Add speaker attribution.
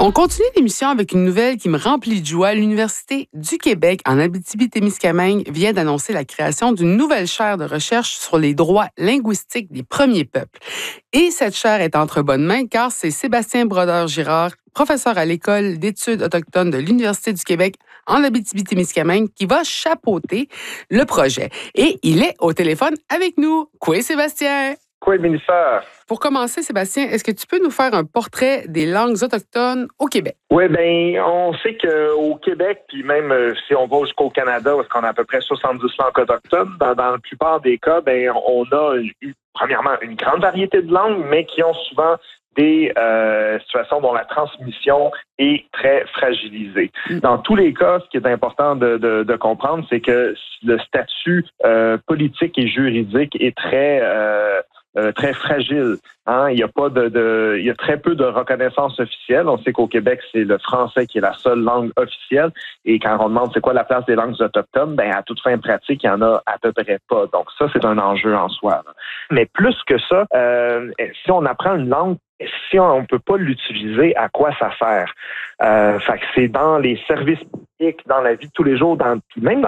Speaker 1: On continue l'émission avec une nouvelle qui me remplit de joie. L'Université du Québec en Abitibi-Témiscamingue vient d'annoncer la création d'une nouvelle chaire de recherche sur les droits linguistiques des premiers peuples. Et cette chaire est entre bonnes mains car c'est Sébastien Brodeur-Girard, professeur à l'École d'études autochtones de l'Université du Québec en Abitibi-Témiscamingue, qui va chapeauter le projet. Et il est au téléphone avec nous. Quoi, Sébastien?
Speaker 2: Quoi, ministère?
Speaker 1: Pour commencer, Sébastien, est-ce que tu peux nous faire un portrait des langues autochtones au Québec?
Speaker 2: Oui, bien, on sait qu'au Québec, puis même si on va jusqu'au Canada, où on a à peu près 70 langues autochtones, dans la plupart des cas, ben, on a eu, premièrement, une grande variété de langues, mais qui ont souvent des situations dont la transmission est très fragilisée. Dans tous les cas, ce qui est important de comprendre, c'est que le statut politique et juridique est très fragile. Hein? Il y a très peu de reconnaissance officielle. On sait qu'au Québec, c'est le français qui est la seule langue officielle. Et quand on demande c'est quoi la place des langues autochtones, ben à toute fin pratique, il y en a à peu près pas. Donc ça, c'est un enjeu en soi. Là. Mais plus que ça, si on apprend une langue, si on ne peut pas l'utiliser, à quoi ça sert? Fait que c'est dans les services publics, dans la vie de tous les jours, même dans